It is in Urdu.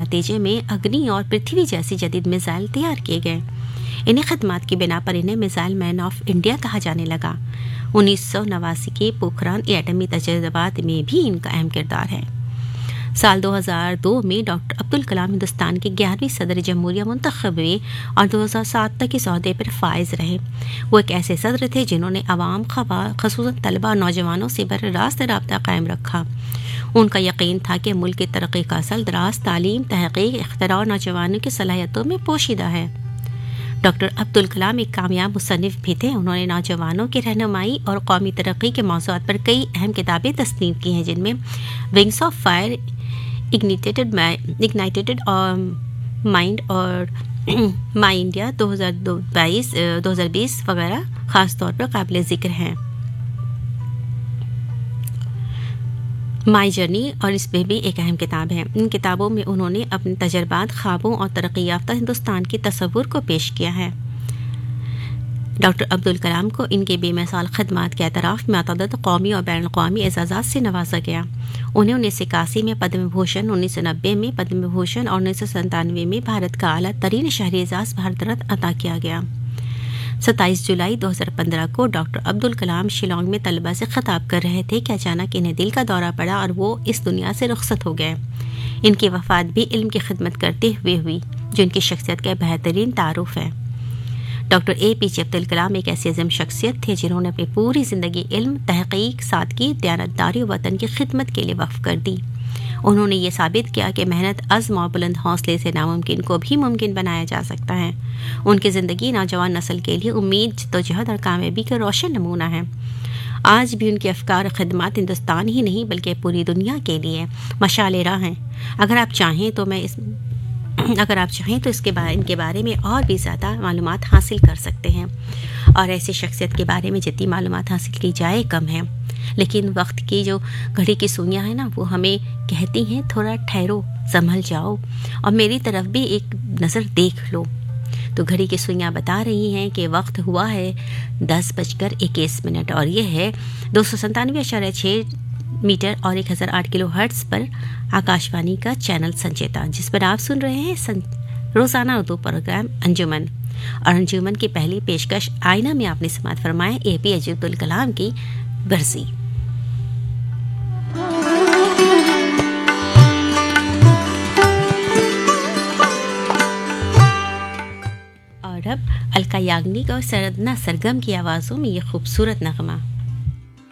نتیجے میں اگنی اور پرتھوی جیسی جدید میزائل تیار کیے گئے. انہیں خدمات کی بنا پر انہیں میزائل مین آف انڈیا کہا جانے لگا. 1989 کے پوکھران ایٹمی تجربات میں بھی ان کا اہم کردار ہے. سال 2002 میں ڈاکٹر عبدالکلام ہندوستان کے 11ویں صدر جمہوریہ منتخب ہوئے اور 2007 تک اس عہدے پر فائز رہے. وہ ایک ایسے صدر تھے جنہوں نے عوام، خصوصاً طلبہ اور نوجوانوں سے براہ راست رابطہ قائم رکھا. ان کا یقین تھا کہ ملک کی ترقی کا اصل راز تعلیم، تحقیق، اختراع اور نوجوانوں کی صلاحیتوں میں پوشیدہ ہے. ڈاکٹر عبدالکلام ایک کامیاب مصنف بھی تھے. انہوں نے نوجوانوں کی رہنمائی اور قومی ترقی کے موضوعات پر کئی اہم کتابیں تصنیف کی ہیں، جن میں ونگس آف فائر، اگنیٹیڈ مائنڈ اور مائی انڈیا 2020 وغیرہ خاص طور پر قابل ذکر ہیں. مائی جرنی اور اس میں بھی ایک اہم کتاب ہے. ان کتابوں میں انہوں نے اپنے تجربات، خوابوں اور ترقی یافتہ ہندوستان کے تصور کو پیش کیا ہے. ڈاکٹر عبدالکلام کو ان کے بے مثال خدمات کے اعتراف میں متعدد قومی اور بین الاقوامی اعزازات سے نوازا گیا. انہیں 1981 میں پدم بھوشن، 1990 میں پدم بھوشن اور 1997 میں بھارت کا اعلیٰ ترین شہری اعزاز بھارت رتن عطا کیا گیا. 27 جولائی 2015 کو ڈاکٹر عبدالکلام شیلانگ میں طلبہ سے خطاب کر رہے تھے کہ اچانک انہیں دل کا دورہ پڑا اور وہ اس دنیا سے رخصت ہو گئے. ان کی وفات بھی علم کی خدمت کرتے ہوئے ہوئی، جو ان کی شخصیت کا بہترین تعارف ہے. ڈاکٹر اے پی جے عبدالکلام ایک ایسی عظیم شخصیت تھے جنہوں نے اپنی پوری زندگی علم، تحقیق، سادگی، دیانتداری اور وطن کی خدمت کے لیے وقف کر دی. انہوں نے یہ ثابت کیا کہ محنت، عزم اور بلند حوصلے سے ناممکن کو بھی ممکن بنایا جا سکتا ہے. ان کی زندگی نوجوان نسل کے لیے امید، جدوجہد اور کامیابی کا روشن نمونہ ہے. آج بھی ان کے افکار اور خدمات ہندوستان ہی نہیں بلکہ پوری دنیا کے لیے مشعل راہ ہیں. اگر آپ چاہیں تو ان کے بارے میں اور بھی زیادہ معلومات حاصل کر سکتے ہیں، اور ایسی شخصیت کے بارے میں جتنی معلومات حاصل کی جائے کم ہے. لیکن وقت کی جو گھڑی کی سوئیاں ہیں نا، وہ ہمیں کہتی ہیں تھوڑا ٹھہرو، سنبھل جاؤ اور میری طرف بھی ایک نظر دیکھ لو. تو گھڑی کی سوئیاں بتا رہی ہیں کہ وقت ہوا ہے 10:21 اور یہ ہے 297.6 میٹر اور 1008 کلو ہرٹز پر آکاشوانی کا چینل سنچیتا، جس پر آپ سن رہے ہیں روزانہ اردو پروگرام انجمن. اور انجمن کی پہلی پیشکش آئینہ میں آپ نے سماعت فرمایا اے پی جے عبدالکلام کی برسی. اور اب الکا یاگنک اور سردنا سرگم کی آوازوں میں یہ خوبصورت نغمہ.